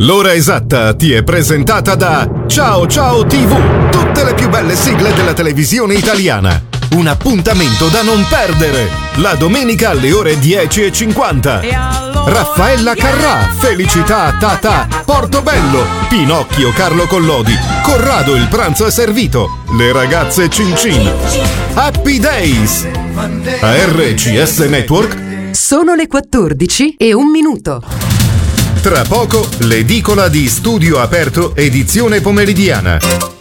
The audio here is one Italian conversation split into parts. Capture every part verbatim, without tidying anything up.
L'ora esatta ti è presentata da Ciao Ciao tivù, tutte le più belle sigle della televisione italiana. Un appuntamento da non perdere, la domenica alle ore dieci e cinquanta. Raffaella Carrà, Felicità Tata, Portobello, Pinocchio Carlo Collodi, Corrado il pranzo è servito, le ragazze Cin Cin, Happy Days. A R C S Network sono le quattordici e un minuto. Tra poco l'edicola di Studio Aperto edizione pomeridiana.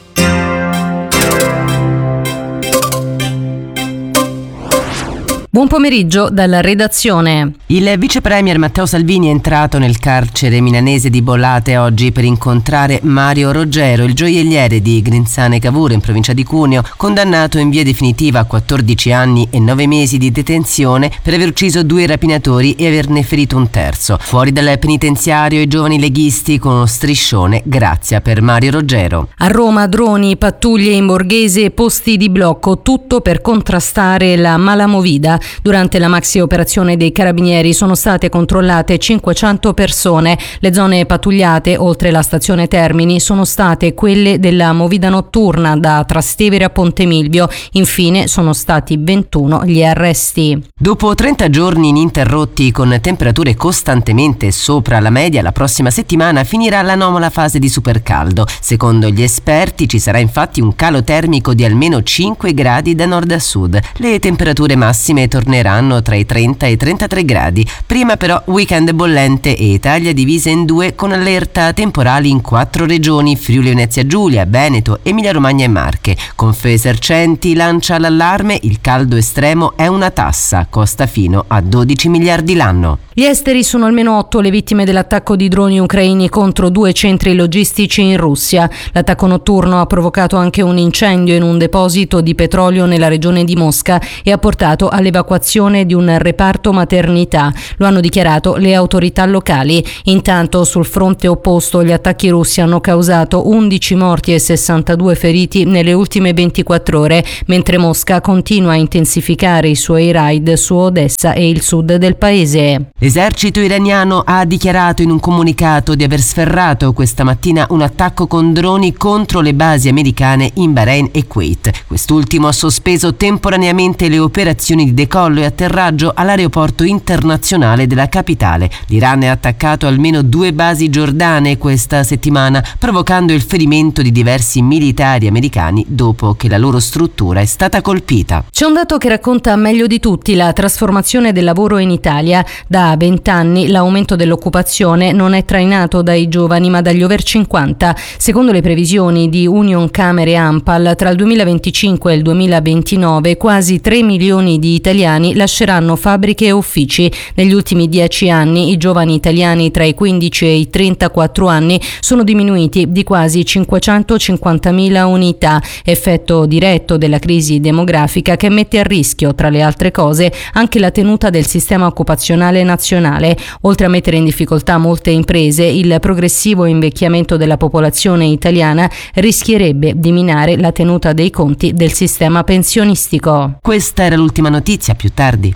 Buon pomeriggio dalla redazione. Il vice premier Matteo Salvini è entrato nel carcere milanese di Bollate oggi per incontrare Mario Roggero, il gioielliere di Grinzane Cavour in provincia di Cuneo, condannato in via definitiva a quattordici anni e nove mesi di detenzione per aver ucciso due rapinatori e averne ferito un terzo. Fuori dal penitenziario i giovani leghisti con uno striscione grazia per Mario Roggero. A Roma droni, pattuglie in borghese e posti di blocco, tutto per contrastare la malamovida. Durante la maxi operazione dei carabinieri sono state controllate cinquecento persone. Le zone pattugliate, oltre la stazione Termini, sono state quelle della movida notturna da Trastevere a Ponte Milvio. Infine sono stati ventuno gli arresti. Dopo trenta giorni ininterrotti con temperature costantemente sopra la media, la prossima settimana finirà l'anomala fase di supercaldo. Secondo gli esperti ci sarà infatti un calo termico di almeno cinque gradi da nord a sud. Le temperature massime torneranno tra i trenta e i trentatré gradi. Prima però weekend bollente e Italia divisa in due con allerta temporali in quattro regioni: Friuli Venezia Giulia, Veneto, Emilia Romagna e Marche. Confesercenti lancia l'allarme: il caldo estremo è una tassa, costa fino a dodici miliardi l'anno. Gli esteri sono almeno otto le vittime dell'attacco di droni ucraini contro due centri logistici in Russia. L'attacco notturno ha provocato anche un incendio in un deposito di petrolio nella regione di Mosca e ha portato all'evacuazione di un reparto maternità. Lo hanno dichiarato le autorità locali. Intanto sul fronte opposto gli attacchi russi hanno causato undici morti e sessantadue feriti nelle ultime ventiquattro ore, mentre Mosca continua a intensificare i suoi raid su Odessa e il sud del paese. L'esercito iraniano ha dichiarato in un comunicato di aver sferrato questa mattina un attacco con droni contro le basi americane in Bahrain e Kuwait. Quest'ultimo ha sospeso temporaneamente le operazioni di decollo e atterraggio all'aeroporto internazionale della capitale. L'Iran ha attaccato almeno due basi giordane questa settimana, provocando il ferimento di diversi militari americani dopo che la loro struttura è stata colpita. C'è un dato che racconta meglio di tutti la trasformazione del lavoro in Italia. Da vent'anni l'aumento dell'occupazione non è trainato dai giovani ma dagli over cinquanta. Secondo le previsioni di Union Camere e Ampal, tra il duemilaventicinque e il duemilaventinove quasi tre milioni di italiani lasceranno fabbriche e uffici. Negli ultimi dieci anni i giovani italiani tra i quindici e i trentaquattro anni sono diminuiti di quasi cinquecentocinquantamila unità, effetto diretto della crisi demografica che mette a rischio, tra le altre cose, anche la tenuta del sistema occupazionale nazionale. Oltre a mettere in difficoltà molte imprese, il progressivo invecchiamento della popolazione italiana rischierebbe di minare la tenuta dei conti del sistema pensionistico. Questa era l'ultima notizia, più tardi.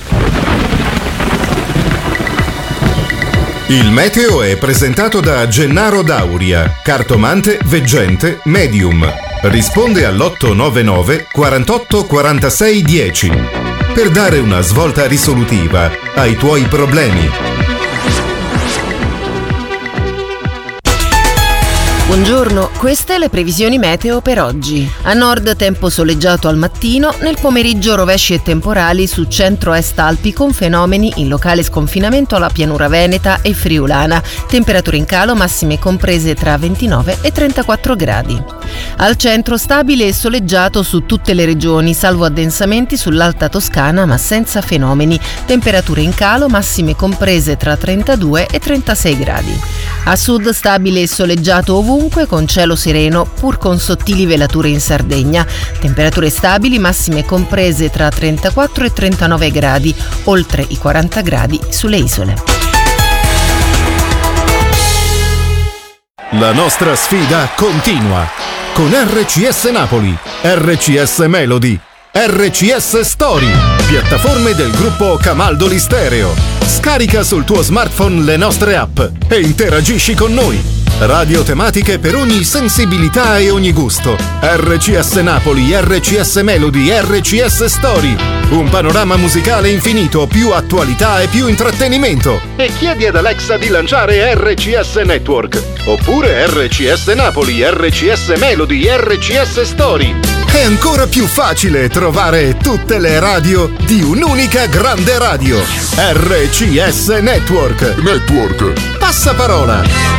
Il meteo è presentato da Gennaro Dauria, cartomante, veggente, medium. Risponde all'otto nove nove quarantotto quarantasei dieci per dare una svolta risolutiva ai tuoi problemi. Buongiorno, queste le previsioni meteo per oggi. A nord tempo soleggiato al mattino, nel pomeriggio rovesci e temporali su centro-est Alpi con fenomeni in locale sconfinamento alla pianura veneta e friulana. Temperature in calo massime comprese tra ventinove e trentaquattro gradi. Al centro stabile e soleggiato su tutte le regioni, salvo addensamenti sull'Alta Toscana ma senza fenomeni. Temperature in calo massime comprese tra trentadue e trentasei gradi. A sud stabile e soleggiato ovunque con cielo sereno pur con sottili velature in Sardegna. Temperature stabili massime comprese tra trentaquattro e trentanove gradi, oltre i quaranta gradi sulle isole. La nostra sfida continua con R C S Napoli, R C S Melody, R C S Story, piattaforme del gruppo Camaldoli Stereo. Scarica sul tuo smartphone le nostre app e interagisci con noi. Radio tematiche per ogni sensibilità e ogni gusto. R C S Napoli, R C S Melody, R C S Story. Un panorama musicale infinito, più attualità e più intrattenimento. E chiedi ad Alexa di lanciare R C S Network. Oppure R C S Napoli, R C S Melody, R C S Story. È ancora più facile trovare tutte le radio di un'unica grande radio. R C S Network. Network. Passaparola.